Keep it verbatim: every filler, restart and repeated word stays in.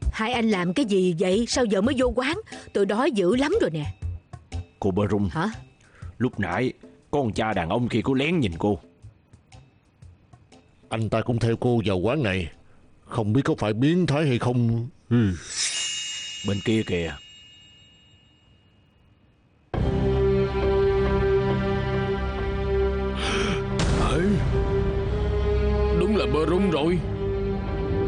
Hai anh làm cái gì vậy? Sao giờ mới vô quán? Tôi đói dữ lắm rồi nè. Cô Bơ Rung. Hả? Lúc nãy con cha đàn ông kia có lén nhìn cô. Anh ta cũng theo cô vào quán này, không biết có phải biến thái hay không. Ừ. Bên kia kìa. Đúng là Bơ Rung rồi.